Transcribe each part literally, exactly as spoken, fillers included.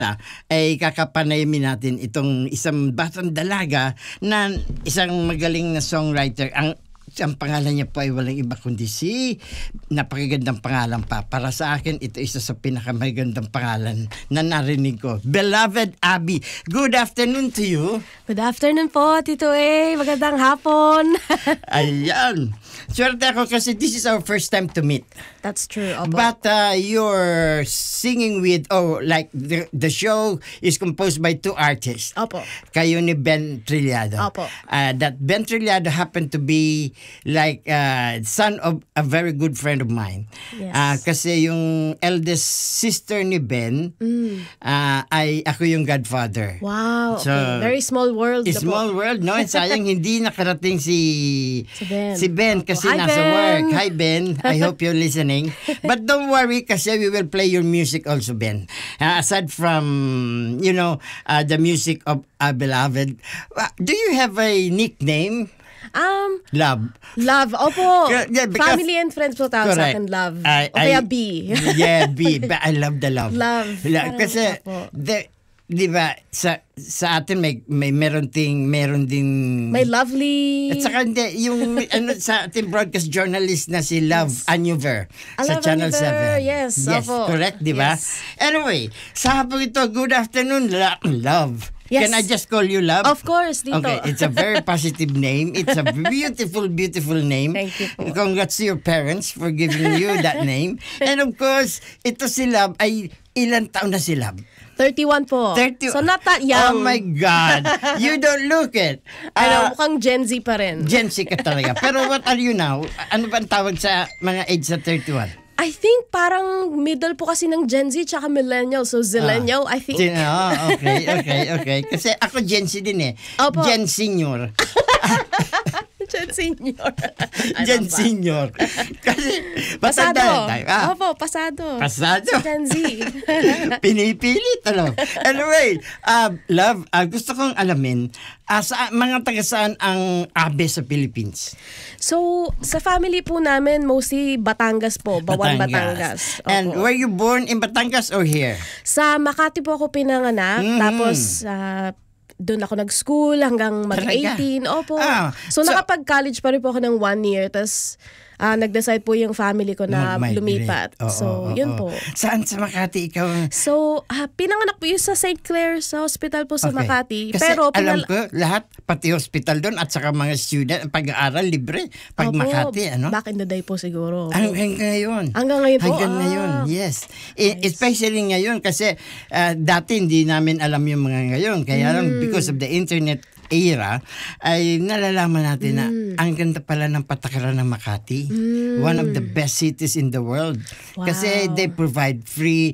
ay kakapanayamin natin itong isang batang dalaga na isang magaling na songwriter. Ang ang pangalan niya po ay walang iba kundi si napakagandang pangalan pa. Para sa akin, ito isa sa pinakamagandang pangalan na narinig ko. Beloved Abby, good afternoon to you. Good afternoon po, Tito A. Magandang hapon. Ayan. Swerte ako kasi this is our first time to meet. That's true. Opo. But uh, you're singing with, oh, like the, the show is composed by two artists. Opo. Kayo ni Ben Trillado. Opo. Uh, that Ben Trillado happened to be like uh, son of a very good friend of mine. Yes. Uh, kasi yung eldest sister ni Ben Mm. uh, ay ako yung godfather. Wow. So, Okay. Very small world. na po. Small world, no? Sayang hindi nakarating si Si Ben. si Ben Opo. kasi Hi, nasa Ben. work. Hi, Ben. I hope you're listening. But don't worry kasi we will play your music also, Ben. Uh, aside from, you know, uh, the music of uh, Beloved, uh, do you have a nickname? Um, Love. Love. Opo. Yeah, because- Family and friends po tawag sa Correct. akin, love. I- o kaya I- B. Yeah, B. But I love the love. Love. La- Parang Kasi, opo. the, di ba, sa, sa atin may, may meron ting, meron ding... May lovely. At saka hindi, yung ano, sa ating broadcast journalist na si Love Yes. Anuver Ah, sa Love Channel Anuver, seven. yes, Yes, opo. correct, di ba? Yes. Anyway, sa hapon ito, good afternoon, la- Love. Yes. Can I just call you Love? Of course, Tito. Okay, it's a very positive name. It's a beautiful, beautiful name. Thank you po. Congrats to your parents for giving you that name. And of course, ito si Love ay ilang taon na si Love? thirty-one po. thirty So not that young. Oh my God. You don't look it. Ano, Ah, mukhang Gen Z pa rin. Gen Z ka talaga. Pero what are you now? Ano ba ang tawag sa mga age sa thirty-one? I think parang middle po kasi ng Gen Z tsaka millennial. So Zillennial, I think. Gen- oh, okay, okay, okay. Kasi ako Gen Z din eh. Opo. Gen Senior. Gen Senior. Gen Ano ba? Senior. Kasi Pasado. matanda na tayo. Ah, Opo, pasado. pasado. Si Gen Z. Pinipilit, ano? Anyway, uh, Love, uh, gusto kong alamin, uh, sa mga taga saan ang abe sa Philippines? So, sa family po namin, mostly Batangas po. Bawan, Batangas. Opo. And were you born in Batangas or here? Sa Makati po ako pinanganak. Mhm. Tapos, ah, doon ako nag-school hanggang mag-eighteen. Opo. Ah, so, so- nakapag-college pa rin po ako ng one year. Tapos, ah, nag-decide po yung family ko na Mag-migrate. lumipat. Oo, so, oo, yun oo. po. Saan sa Makati ikaw? So, ah, pinanganak po yung sa Saint Clair's Hospital po sa Okay. Makati. Kasi Pero, alam pinal- ko, lahat, pati hospital doon at saka mga student, pag-aaral, libre. Pag Opo, Makati, ano? Back in the day po siguro. Hanggang ngayon. Hanggang ngayon po? Hanggang Ah. ngayon, yes. I- Nice. Especially ngayon kasi ah, dati hindi namin alam yung mga ngayon. Kaya lang Mm. because of the internet era, ay nalalaman natin na Mm. ang ganda pala ng patakaran ng Makati. Mm. One of the best cities in the world. Kasi Wow. they provide free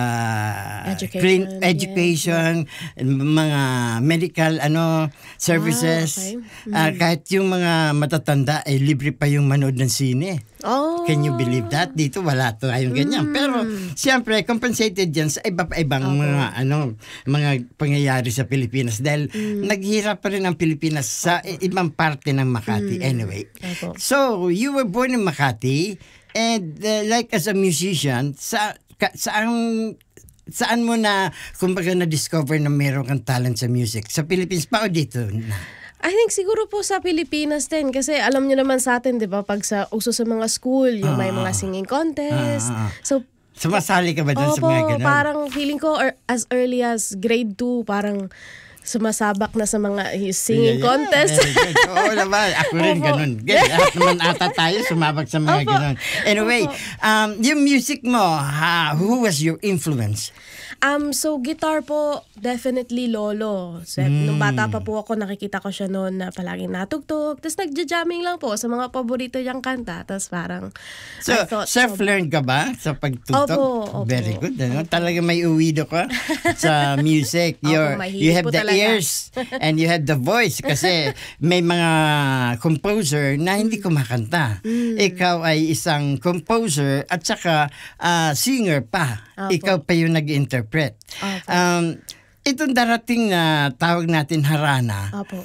uh, Education, clean yes, education, mga medical ano services. okay. Ah, kahit yung mga matatanda ay libre pa yung manood ng sine. Oh. Can you believe that? Dito wala to tayong ganyan. Pero siyempre compensated yan sa iba pa ibang Opo. mga ano mga pangyayari sa Pilipinas dahil naghihirap pa rin ang Pilipinas sa i- ibang parte ng Makati anyway. Opo. So, you were born in Makati and uh, like as a musician, sa ka, saan saan mo na kumbaga na-discover na meron kang talent sa music? Sa Philippines pa o dito na? I think siguro po sa Pilipinas din kasi alam niyo naman sa atin 'di ba pag sa uso sa mga school yung may Ah. mga singing contest. Ah, ah, ah. So Sumasali ka ba dun sa opo, mga ganun? parang feeling ko or, as early as grade two parang sumasabak na sa mga Yeah, singing yeah. contest. Very good. Oo naman. Ako rin Opo. ganun. Ganun. Lahat naman ata tayo sumabak sa mga Opo. ganun. Anyway, Opo. um, yung music mo, ha, who was your influence? Um, so guitar po, definitely Lolo. So, Mm. Nung bata pa po ako, nakikita ko siya noon na palaging natugtog. Tapos nagja-jamming lang po sa mga paborito niyang kanta. Tapos parang, So, I thought, self-learn ka ba sa pagtutok? Opo, opo. Very good. Ano? Talaga may uwido ka sa music. Opo, You're, mahilig you have po the talaga. ears and you have the voice kasi may mga composer na hindi kumakanta. Mm. Ikaw ay isang composer at saka ah, singer pa. Opo. Ikaw pa yung nag-interpret. Opo. Um, itong darating na tawag natin harana, Opo.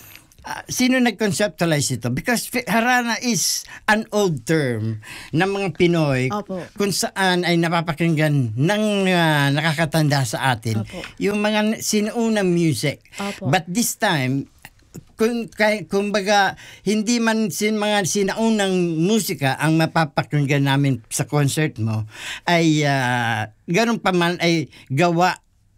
Ah, sino nag-conceptualize ito? Because fi- harana is an old term ng mga Pinoy Opo. kung saan ay napapakinggan ng ah, nakakatanda sa atin Opo. yung mga sinuunang music. Opo. But this time, kung kay kumbaga hindi man sin mga sinaunang musika ang mapapakinggan namin sa concert mo, ay ah, ganun pa man ay gawa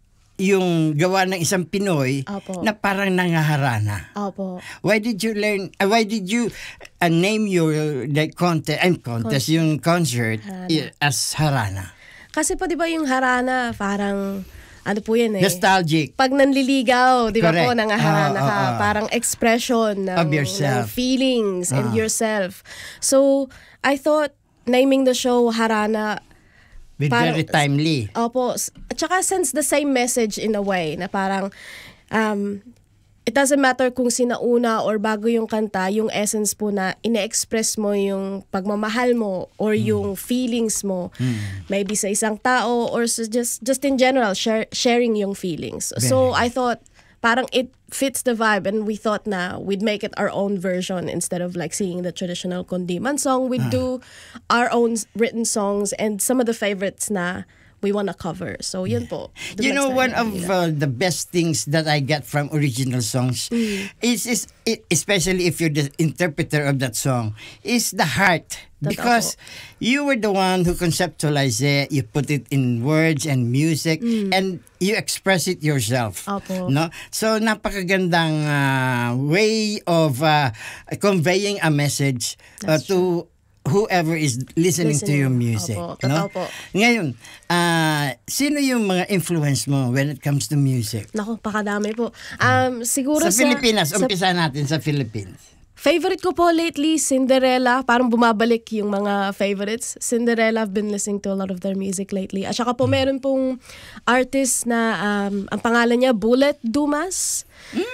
yung gawa ng isang Pinoy Opo. na parang nangaharana. Opo. Why did you learn, uh, why did you uh, name your like contest, I'm contest, yung concert Harana. i- as harana? Kasi po, di ba yung harana, parang, ano po yan eh. Nostalgic. Pag nanliligaw, di ba po, Correct. nangaharana Ah, ka. ah, ah. Parang expression ng, Of yourself. ng feelings and Ah. yourself. So, I thought, naming the show Harana, With parang- very timely. opo, s- at saka sends the same message in a way, na parang, um, it doesn't matter kung sinauna or bago yung kanta, yung essence po na ine-express mo yung pagmamahal mo or yung feelings mo, maybe sa isang tao or sa just just in general, share, sharing yung feelings. So I thought parang it fits the vibe, and we thought na we'd make it our own version instead of like singing the traditional Kundiman song. We'd do our own s- written songs and some of the favorites na we wanna cover. So yun po. Doon You know, nag-start one yung of Harana. uh, the best things that I get from original songs Mm. is, is i- especially if you're the interpreter of that song, is the heart. Totoo. Because you were the one who conceptualized it, you put it in words and music, and you express it yourself. Mm. Opo. No? So, napakagandang uh, way of uh, conveying a message uh, That's to whoever is listening, to your Listening. music. Opo, no? totoo po. Ngayon, ah, sino yung mga influence mo when it comes to music? Naku, pakadami po. Um, siguro Sa sa... Pilipinas, sa- umpisa natin sa Philippines. Favorite ko po lately, Cinderella. Parang bumabalik yung mga favorites. Cinderella, I've been listening to a lot of their music lately. At saka po, meron pong artist na um, ang pangalan niya, Bullet Dumas.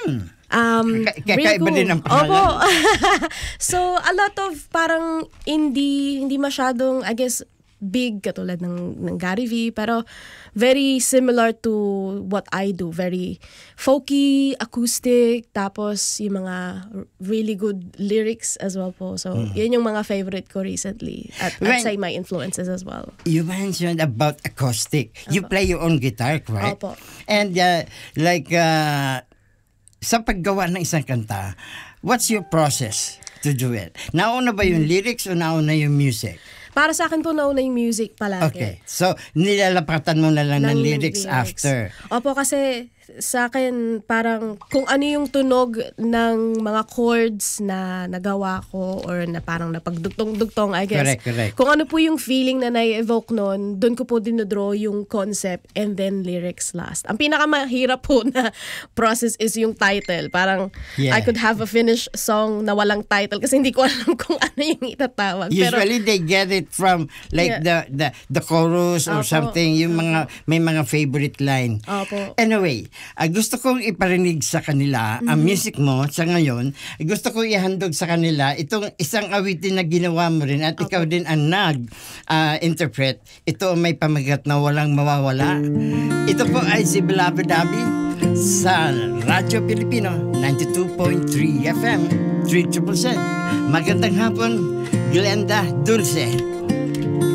Um, Ka- kakaiba din ang pangalan. Opo. So, a lot of parang indie, hindi masyadong, I guess, big katulad ng, ng Gary V, pero very similar to what I do. Very folky, acoustic, tapos yung mga really good lyrics as well po. So, yun yung mga favorite ko recently. At When- I'd say my influences as well. You mentioned about acoustic. You play your own guitar, correct? Opo. And uh, like, uh, sa paggawa ng isang kanta, what's your process to do it? Nauna ba yung lyrics o nauna yung music? Para sa akin po, nauna yung music palagi. Okay. So, nilalapatan mo na lang ng, ng lyrics, after. Opo, kasi sa akin, parang kung ano yung tunog ng mga chords na nagawa ko or na parang napagdugtong-dugtong, I guess. Correct, correct. Kung ano po yung feeling na nai-evoke nun, doon ko po dinodraw yung concept and then lyrics last. Ang pinakamahirap po na process is yung title. Parang Yeah. I could have a finished song na walang title kasi hindi ko alam kung ano yung itatawag. Pero, Usually they get it from like Yeah. the, the the chorus or Opo. something, yung mga may mga favorite line. Opo. Anyway, ah, gusto kong iparinig sa kanila ang Mm-hmm. music mo sa ngayon. Gusto ko ihandog sa kanila itong isang awitin na ginawa mo rin at ikaw din ang nag-interpret. Ito ang may pamagat na walang mawawala. Ito po ay si Beloved Abby sa Radyo Pilipino ninety-two point three F M, three triple Z. Magandang hapon, Glenda Dulce.